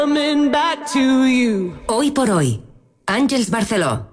Hoy por hoy, Àngels Barceló.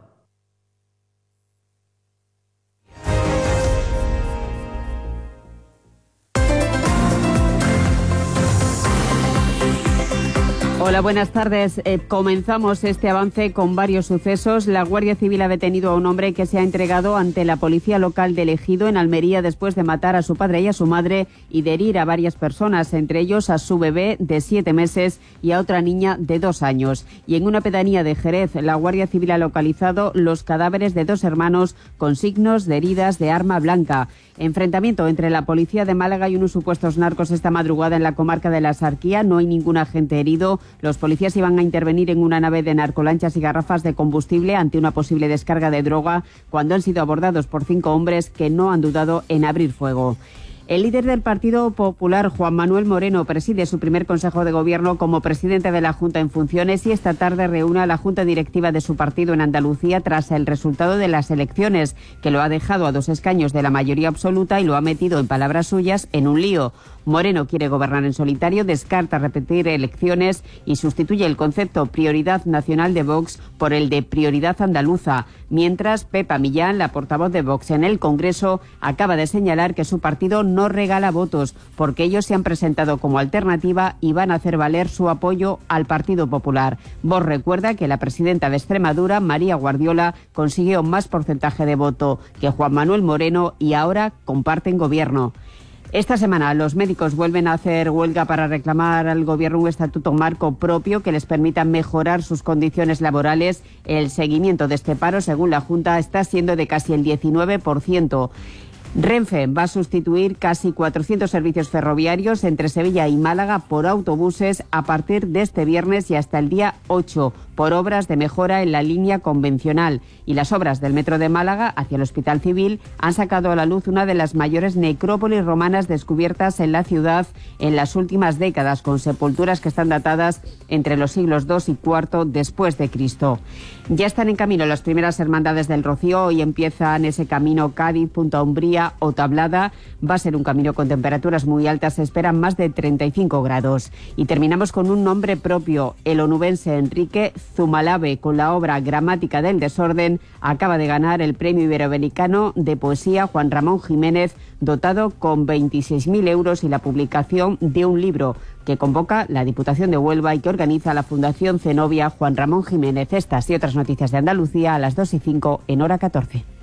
Hola, buenas tardes. Comenzamos este avance con varios sucesos. La Guardia Civil ha detenido a un hombre que se ha entregado ante la policía local de Ejido, en Almería, después de matar a su padre y a su madre y de herir a varias personas, entre ellos a su bebé de 7 meses y a otra niña de 2 años. Y en una pedanía de Jerez, la Guardia Civil ha localizado los cadáveres de 2 hermanos con signos de heridas de arma blanca. Enfrentamiento entre la policía de Málaga y unos supuestos narcos esta madrugada en la comarca de la Sarquía. No hay ningún agente herido. Los policías iban a intervenir en una nave de narcolanchas y garrafas de combustible ante una posible descarga de droga cuando han sido abordados por 5 hombres que no han dudado en abrir fuego. El líder del Partido Popular, Juan Manuel Moreno, preside su primer Consejo de Gobierno como presidente de la Junta en funciones y esta tarde reúne a la Junta Directiva de su partido en Andalucía tras el resultado de las elecciones, que lo ha dejado a 2 escaños de la mayoría absoluta y lo ha metido, en palabras suyas, en un lío. Moreno quiere gobernar en solitario, descarta repetir elecciones y sustituye el concepto prioridad nacional de Vox por el de prioridad andaluza, mientras Pepa Millán, la portavoz de Vox en el Congreso, acaba de señalar que su partido no regala votos porque ellos se han presentado como alternativa y van a hacer valer su apoyo al Partido Popular. Vox recuerda que la presidenta de Extremadura, María Guardiola, consiguió más porcentaje de voto que Juan Manuel Moreno y ahora comparten gobierno. Esta semana los médicos vuelven a hacer huelga para reclamar al Gobierno un estatuto marco propio que les permita mejorar sus condiciones laborales. El seguimiento de este paro, según la Junta, está siendo de casi el 19%. Renfe va a sustituir casi 400 servicios ferroviarios entre Sevilla y Málaga por autobuses a partir de este viernes y hasta el día 8, por obras de mejora en la línea convencional. Y las obras del metro de Málaga hacia el Hospital Civil han sacado a la luz una de las mayores necrópolis romanas descubiertas en la ciudad en las últimas décadas, con sepulturas que están datadas entre los siglos II y IV después de Cristo. Ya están en camino las primeras hermandades del Rocío y empiezan ese camino Cádiz, Punta Umbría o Tablada. Va a ser un camino con temperaturas muy altas, se esperan más de 35 grados. Y terminamos con un nombre propio, el onubense Enrique Zumalave, con la obra Gramática del desorden, acaba de ganar el Premio Iberoamericano de Poesía Juan Ramón Jiménez, dotado con 26.000 euros y la publicación de un libro que convoca la Diputación de Huelva y que organiza la Fundación Zenobia Juan Ramón Jiménez. Estas y otras noticias de Andalucía a las 2:05 en Hora 14.